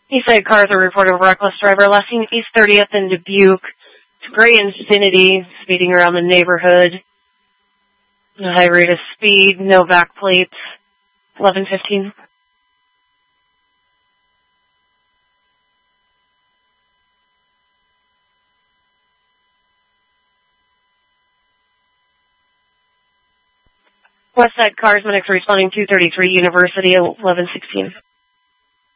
Eastside cars are reported of reckless driver last seen East 30th in Dubuque. It's gray Infiniti speeding around the neighborhood. A high rate of speed, no back plates. 11:15. Westside Cars, Minix responding 233 University, 11:16.